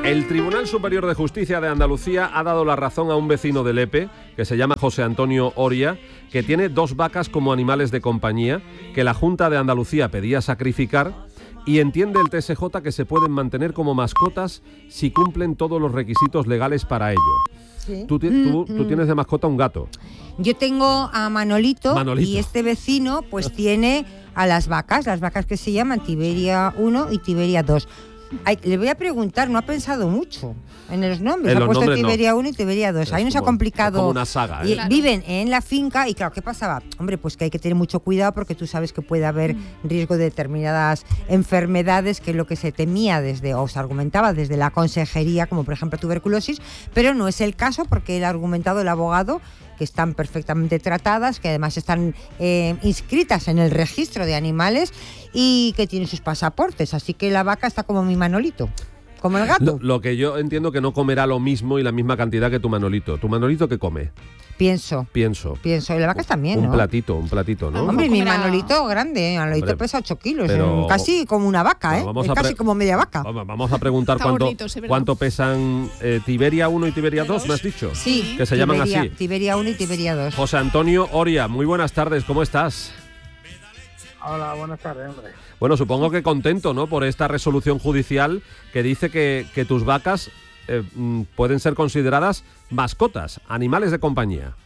El Tribunal Superior de Justicia de Andalucía ha dado la razón a un vecino de Lepe, que se llama José Antonio Oria, que tiene 2 vacas como animales de compañía, que la Junta de Andalucía pedía sacrificar, y entiende el TSJ que se pueden mantener como mascotas si cumplen todos los requisitos legales para ello. ¿Sí? Tú tienes de mascota un gato. Yo tengo a Manolito. Y este vecino pues tiene a las vacas que se llaman Tiberia 1 y Tiberia 2. Le voy a preguntar, no ha pensado mucho en los nombres, ha puesto Tiberia 1 y Tiberia 2. Ahí nos ha complicado. Es como una saga, ¿eh? Claro. Viven en la finca y claro, ¿qué pasaba? Hombre, pues que hay que tener mucho cuidado porque tú sabes que puede haber riesgo de determinadas enfermedades, que es lo que se temía o se argumentaba desde la consejería, como por ejemplo tuberculosis, pero no es el caso porque él ha argumentado, el abogado, que están perfectamente tratadas, que además están inscritas en el registro de animales y que tienen sus pasaportes. Así que la vaca está como mi Manolito, como el gato. Lo que yo entiendo que no comerá lo mismo y la misma cantidad que tu Manolito. ¿Tu Manolito qué come? Pienso. Y la vaca también, ¿no? Un platito, ¿no? Hombre, mi Manolito grande, mi Manolito pesa 8 kilos, casi como una vaca, casi como media vaca. Vamos a preguntar cuánto pesan Tiberia 1 y Tiberia 2, ¿me has dicho? Sí. Que se llaman así. Tiberia 1 y Tiberia 2. José Antonio Oria, muy buenas tardes, ¿cómo estás? Hola, buenas tardes, hombre. Bueno, supongo que contento, ¿no?, por esta resolución judicial que dice que tus vacas pueden ser consideradas mascotas, animales de compañía.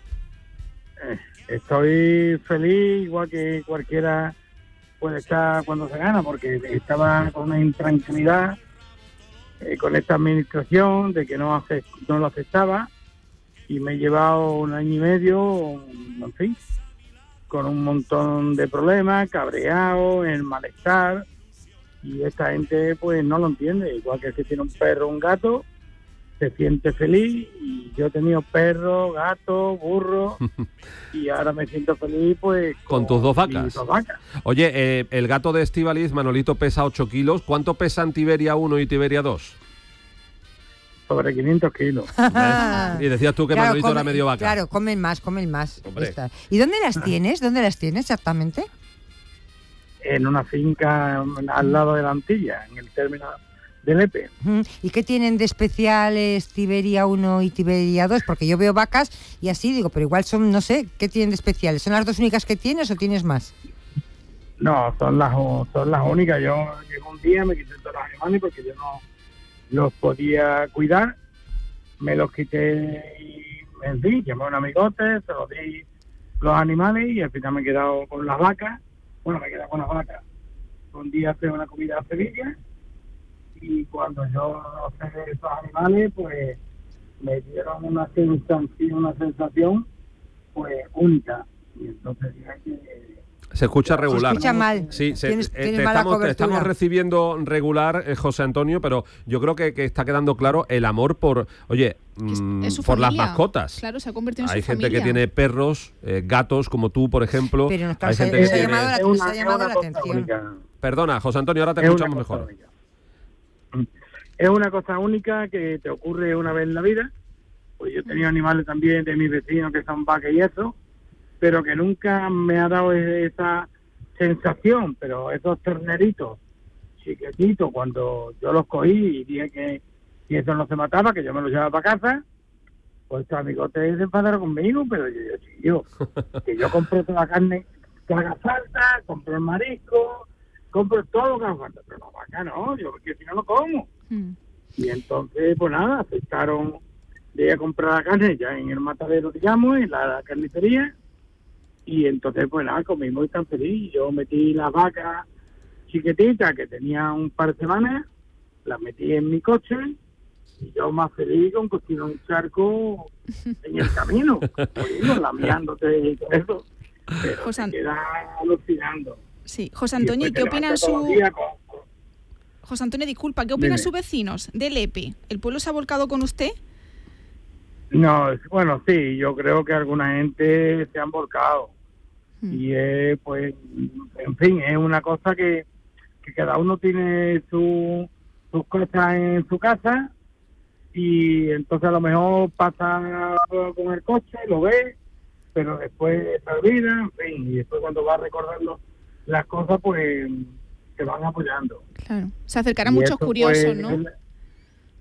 Estoy feliz, igual que cualquiera puede estar cuando se gana, porque estaba con una intranquilidad con esta administración de que no lo aceptaba, y me he llevado 1 año y medio, en fin, con un montón de problemas, cabreado, en malestar. Y esta gente pues no lo entiende, igual que el que tiene un perro o un gato, se siente feliz, y yo he tenido perro, gato, burro, y ahora me siento feliz pues con tus 2 vacas. Mis 2 vacas. Oye, el gato de Estíbaliz, Manolito, pesa 8 kilos. ¿Cuánto pesan Tiberia 1 y Tiberia 2? Sobre 500 kilos. Y decías tú que Manolito era medio vaca. Claro, comen más. ¿Y dónde las tienes? ¿Dónde las tienes exactamente? En una finca al lado de la Antilla, en el término de Lepe. ¿Y qué tienen de especiales Tiberia 1 y Tiberia 2? Porque yo veo vacas y así digo, pero igual son, no sé, ¿qué tienen de especiales? ¿Son las 2 únicas que tienes o tienes más? No, son las únicas. Yo llego un día, me quité todos los animales porque yo no los podía cuidar. Me los quité y, en fin, llamé a un amigote, se los di los animales y al final me he quedado con las vacas. Bueno, me quedé con las vacas. Un día hice una comida a Sevilla y cuando yo observé esos animales, pues me dieron una sensación pues única. Y entonces dije que... Se escucha regular. Se escucha mal. Sí, tienes mala cobertura. Estamos recibiendo regular, José Antonio, pero yo creo que está quedando claro el amor por, por las mascotas. Claro, se ha convertido en Hay su gente familia. que tiene perros, gatos, como tú, por ejemplo. Pero hay gente que se tiene... ha llamado la atención. Única. Perdona, José Antonio, ahora te escuchamos mejor. Única. Es una cosa única que te ocurre una vez en la vida. Pues yo he tenido animales también de mis vecinos que son vacas y eso, pero que nunca me ha dado esa sensación. Pero esos terneritos chiquititos, cuando yo los cogí y dije que si eso no se mataba, que yo me los llevaba para casa, pues estos amigotes se enfadaron conmigo, pero yo que yo compré toda la carne que haga falta, compré el marisco, compro todo lo que haga falta, pero la vaca no, yo porque si no lo como. Y entonces, pues nada, aceptaron de ir a comprar la carne ya en el matadero, digamos, en la carnicería. Y entonces, pues nada, comimos y tan feliz. Yo metí las vacas chiquititas, que tenía un par de semanas, las metí en mi coche, y yo más feliz con cocinar un charco en el camino, lamiándote y todo eso. Pero José me queda alucinando. Sí, José Antonio, ¿y qué opinan José Antonio, disculpa, ¿qué opinan sus vecinos de Lepe? ¿El pueblo se ha volcado con usted? No, bueno, sí, yo creo que alguna gente se han volcado. Y pues, en fin, es una cosa que cada uno tiene sus cosas en su casa, y entonces a lo mejor pasa con el coche, lo ve, pero después se olvida, en fin, y después cuando va recordando las cosas, pues se van apoyando. Claro, se acercarán muchos curiosos, pues, ¿no?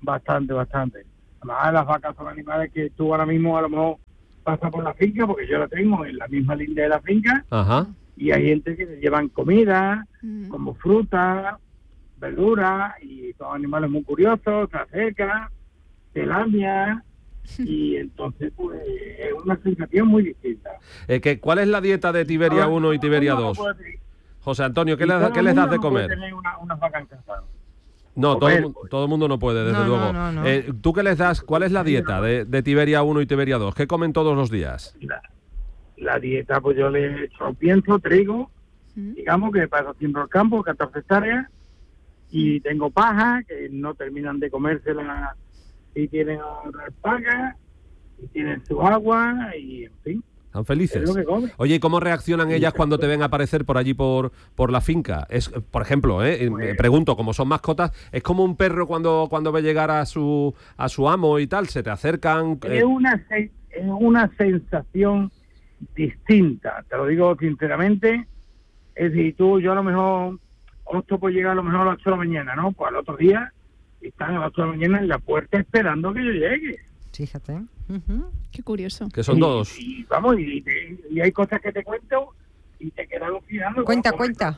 Bastante. Además, las vacas son animales que tú ahora mismo a lo mejor pasas por la finca, porque yo la tengo en la misma línea de la finca, Ajá. y hay gente que se llevan comida, como fruta, verduras, y son animales muy curiosos, se acercan, se lamian, y entonces pues es una sensación muy distinta. ¿Cuál es la dieta de Tiberia 1 y Tiberia 2? José Antonio, ¿qué les das de comer? Unas vacas en casa. No, Comer, todo el mundo no puede, desde luego. No. ¿Tú qué les das? ¿Cuál es la dieta de Tiberia 1 y Tiberia 2? ¿Qué comen todos los días? La dieta, pues yo le echo pienso, trigo, digamos que paso siempre al campo, 14 hectáreas, y tengo paja, que no terminan de comérsela, y tienen alpaca, y tienen su agua, y en fin. ¿Están felices? Es lo que comen. Oye, ¿y cómo reaccionan ellas cuando te ven aparecer por allí por la finca? Es, por ejemplo, me pregunto, como son mascotas, ¿es como un perro cuando ve llegar a su amo y tal? ¿Se te acercan? Es una sensación distinta, te lo digo sinceramente. Es decir, yo a lo mejor opto por llegar a lo mejor a las 8 de la mañana, ¿no? Pues al otro día están a las 8 de la mañana en la puerta esperando que yo llegue. Fíjate. Qué curioso. Que son dos. Y vamos, y hay cosas que te cuento y te quedas alucinando. Cuenta.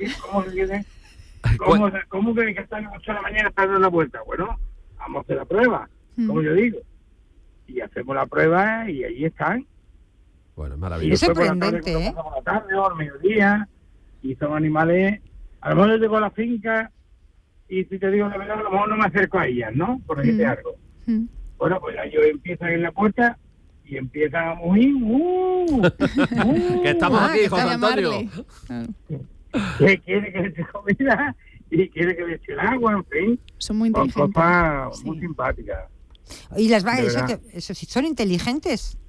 ¿Cómo que están a las 8 de la mañana esperando en la puerta? Bueno, vamos a hacer la prueba, como yo digo. Y hacemos la prueba y ahí están. Bueno, es Y maravilloso. Es después sorprendente, por la tarde o al mediodía, y son animales. A lo mejor yo llego a la finca y si te digo la verdad, a lo mejor no me acerco a ellas, ¿no? Por decirte algo. Bueno, pues ellos empiezan en la puerta y empiezan a mugir. Que estamos aquí, José Antonio. Que quiere que le eche comida y quiere que le eche el agua, en fin. Son muy Son inteligentes. cosas Sí. muy simpáticas. Y las De vacas, verdad. eso sí, son inteligentes.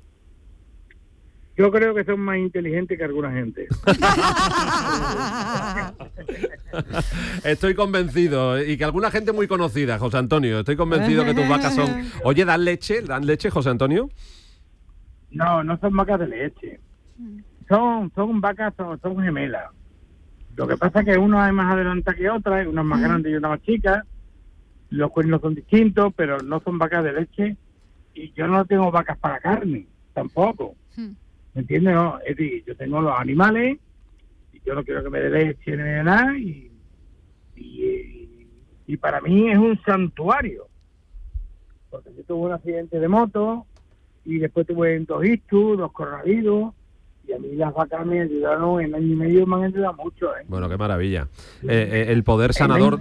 Yo creo que son más inteligentes que alguna gente. Estoy convencido, y que alguna gente muy conocida, José Antonio. Estoy convencido que tus vacas son... Oye, ¿dan leche, José Antonio? No son vacas de leche. Son vacas, son gemelas. Lo que pasa es que una es más adelanta que otra, una es más grande y una más chica. Los cuernos son distintos, pero no son vacas de leche. Y yo no tengo vacas para carne, tampoco. ¿Me entiendes? No, es decir, yo tengo los animales y yo no quiero que me dé leche ni de nada, y para mí es un santuario. Porque yo tuve un accidente de moto y después tuve 2 ictus, 2 coronavirus, y a mí las vacas me ayudaron en año y medio, me han ayudado mucho. Bueno, qué maravilla. El poder sanador...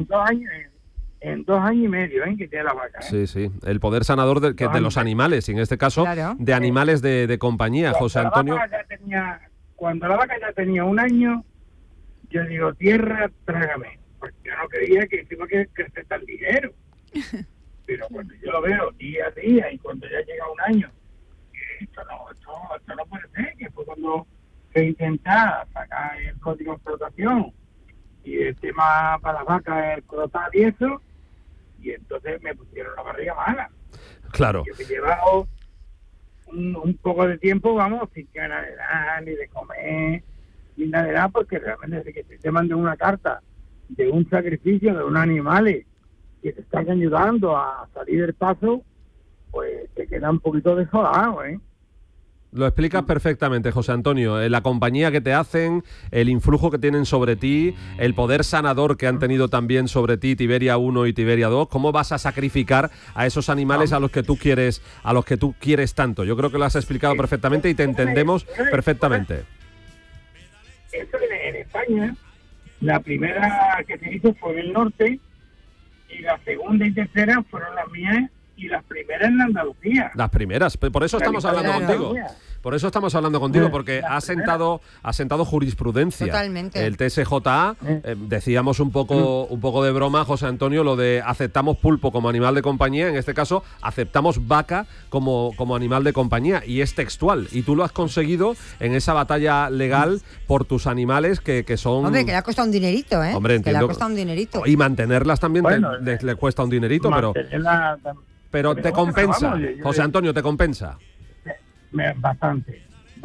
En 2 años y medio, que tiene la vaca. Sí. El poder sanador de los animales, y en este caso Claro. de animales de compañía, José Antonio. Cuando la vaca ya tenía 1 año, yo digo, tierra, trágame. Porque yo no creía que iba a crecer tan ligero. Pero cuando yo lo veo día a día y cuando ya llega 1 año, esto no puede ser, que fue cuando se intenta sacar el código de explotación y el tema para las vacas, el crotar y eso, y entonces me pusieron la barriga mala. Claro. Yo me he llevado un poco de tiempo, vamos, sin ganas de nada, ni de comer, ni nada de nada, porque realmente desde que te mandan una carta de un sacrificio de unos animales que te están ayudando a salir del paso, pues te queda un poquito desolado, Lo explicas perfectamente, José Antonio. La compañía que te hacen, el influjo que tienen sobre ti, el poder sanador que han tenido también sobre ti Tiberia 1 y Tiberia 2. ¿Cómo vas a sacrificar a esos animales a los que tú quieres tanto? Yo creo que lo has explicado perfectamente y te entendemos perfectamente. Eso en España, la primera que se hizo fue en el norte y la segunda y tercera fueron las mías. Y las primeras en Andalucía. Las primeras, por eso estamos hablando contigo. Por eso estamos hablando contigo, porque ha sentado jurisprudencia. Totalmente. El TSJA, decíamos un poco de broma, José Antonio, lo de aceptamos pulpo como animal de compañía, en este caso aceptamos vaca como animal de compañía, y es textual. Y tú lo has conseguido en esa batalla legal por tus animales que son... Hombre, que le ha costado un dinerito, ¿eh? Hombre, entiendo. Que le ha costado un dinerito. Y mantenerlas también Bueno, le cuesta un dinerito, pero te bueno, compensa, vamos, José Antonio, te compensa. Bastante.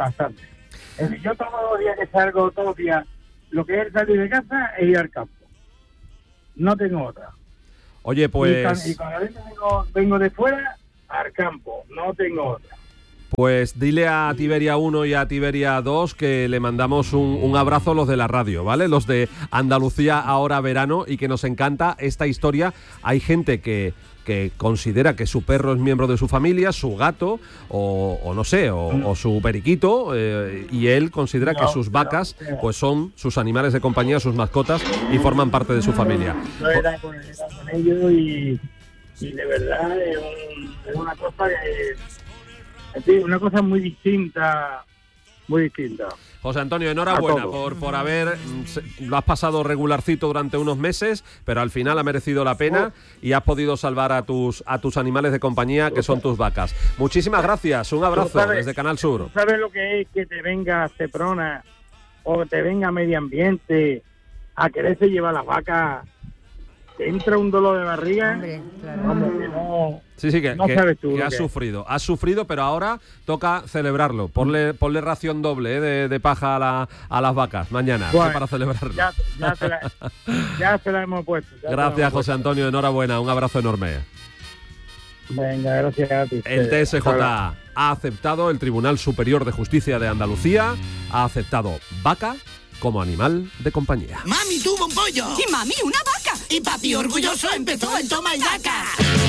Es decir, yo todos los días que salgo, todos los días, lo que es salir de casa es ir al campo. No tengo otra. Oye, pues... Y cada vez que vengo de fuera, al campo, no tengo otra. Pues dile a Tiberia 1 y a Tiberia 2 que le mandamos un abrazo a los de la radio, ¿vale? Los de Andalucía Ahora Verano, y que nos encanta esta historia. Hay gente que considera que su perro es miembro de su familia, su gato, o no sé, o su periquito, y él considera que sus vacas pues son sus animales de compañía, sus mascotas, y forman parte de su familia. Yo era con ellos y de verdad es una cosa que... una cosa muy distinta, muy distinta. José Antonio, enhorabuena por haber... Lo has pasado regularcito durante unos meses, pero al final ha merecido la pena y has podido salvar a tus animales de compañía, que son tus vacas. Muchísimas gracias, un abrazo desde Canal Sur. ¿Sabes lo que es que te venga Seprona o te venga Medio Ambiente a quererse llevar las vacas? Te entra un dolor de barriga. Hombre, claro. Como que no... Sí, que sabes tú que has sufrido. Has sufrido, pero ahora toca celebrarlo. Ponle ración doble de paja a las vacas mañana, bueno, para celebrarlo. Ya se la hemos puesto. Gracias, José Antonio. Enhorabuena. Un abrazo enorme. Venga, gracias a ti. El TSJ ha aceptado, el Tribunal Superior de Justicia de Andalucía ha aceptado vaca como animal de compañía. Mami tuvo un pollo. Y mami una vaca. Y papi orgulloso empezó el toma y daca.